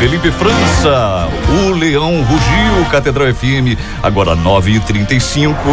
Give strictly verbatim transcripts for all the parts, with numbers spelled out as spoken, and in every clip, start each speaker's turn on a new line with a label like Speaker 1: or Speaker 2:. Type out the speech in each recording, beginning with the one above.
Speaker 1: Felipe França, o Leão rugiu, Catedral F M, agora nove e trinta e cinco.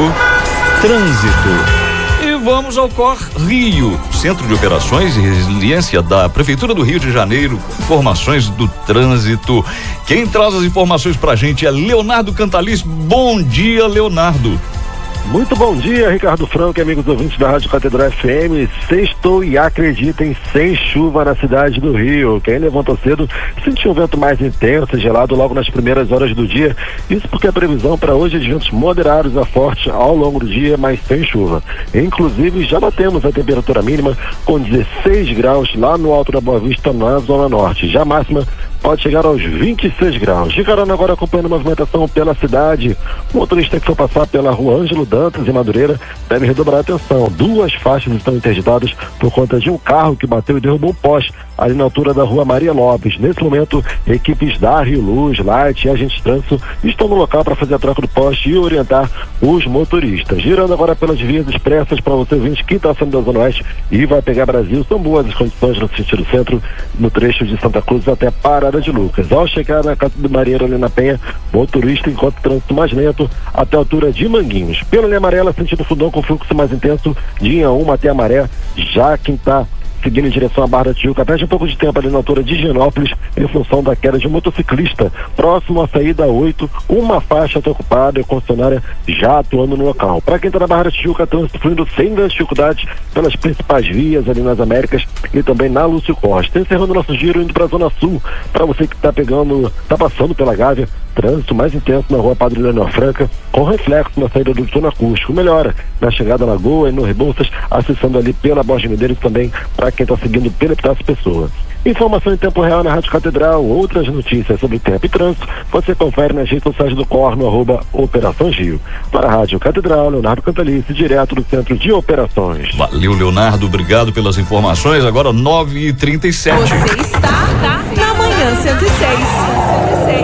Speaker 1: Trânsito. E vamos ao Cor Rio, Centro de Operações e Resiliência da Prefeitura do Rio de Janeiro, informações do trânsito. Quem traz as informações pra gente é Leonardo Cantalice. Bom dia, Leonardo.
Speaker 2: Muito bom dia, Ricardo Franco e amigos ouvintes da Rádio Catedral F M. Sextou e acreditem, sem chuva na cidade do Rio. Quem levantou cedo sentiu um vento mais intenso e gelado logo nas primeiras horas do dia. Isso porque a previsão para hoje é de ventos moderados a fortes ao longo do dia, mas sem chuva. Inclusive, já batemos a temperatura mínima com dezesseis graus lá no alto da Boa Vista, na Zona Norte. Já a máxima pode chegar aos vinte e seis graus. De carona agora acompanhando a movimentação pela cidade. O motorista que for passar pela rua Ângelo Dantas e Madureira deve redobrar a atenção. Duas faixas estão interditadas por conta de um carro que bateu e derrubou um poste ali na altura da rua Maria Lopes. Nesse momento, equipes da Rio Luz, Light e agentes de trânsito estão no local para fazer a troca do poste e orientar os motoristas. Girando agora pelas vias expressas para você ouvinte que está saindo da Zona Oeste e vai pegar Brasil, são boas as condições no sentido centro, no trecho de Santa Cruz até Parada de Lucas. Ao chegar na Casa do Marinheiro ali na Penha, motorista encontra o trânsito mais lento até a altura de Manguinhos. Pela linha amarela, sentido Fundão, com fluxo mais intenso de Inhaúma até a Maré. Já quem está seguindo em direção à Barra da Tijuca perde um pouco de tempo ali na altura de Higienópolis em função da queda de um motociclista próximo à saída oito, uma faixa está ocupada e a concessionária já atuando no local. Para quem está na Barra da Tijuca, trânsito fluindo sem grandes dificuldades pelas principais vias ali nas Américas e também na Lúcio Costa. Encerrando nosso giro, indo para a Zona Sul, para você que está pegando, está passando pela Gávea, trânsito mais intenso na rua Padre Leonel Franca, com reflexo na saída do túnel acústico. Melhora na chegada à Lagoa e no Rebouças, acessando ali pela Borges Medeiros também, para quem está seguindo pela Epitácio Pessoa. Informação em tempo real na Rádio Catedral, outras notícias sobre tempo e trânsito, você confere nas redes sociais do Cor, no arroba Operação Gil. Para a Rádio Catedral, Leonardo Cantalice, direto do Centro de Operações.
Speaker 1: Valeu, Leonardo, obrigado pelas informações. Agora nove e trinta e sete.
Speaker 3: Você está na Manhã cento e seis.